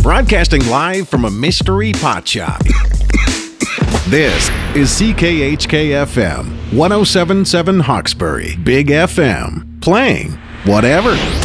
Broadcasting live from a mystery pot shop. This is CKHK-FM 107.7 Hawkesbury, Big FM, playing whatever.